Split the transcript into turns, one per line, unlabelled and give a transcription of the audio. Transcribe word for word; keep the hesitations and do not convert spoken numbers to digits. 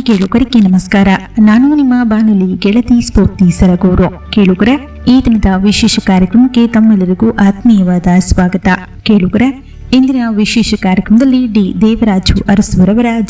ಕೇಳುಗರಿಗೆ ನಮಸ್ಕಾರ. ನಾನು ನಿಮ್ಮ ಬಾನುಲಿ ಗೆಳತಿ ಸ್ಫೂರ್ತಿ ಸರಗೂರು. ಕೇಳುಗರೆ, ಈ ದಿನದ ವಿಶೇಷ ಕಾರ್ಯಕ್ರಮಕ್ಕೆ ತಮ್ಮೆಲ್ಲರಿಗೂ ಆತ್ಮೀಯವಾದ ಸ್ವಾಗತ. ಕೇಳುಗರೆ, ಇಂದಿನ ವಿಶೇಷ ಕಾರ್ಯಕ್ರಮದಲ್ಲಿ ಡಿ ದೇವರಾಜು ಅರಸುರವರ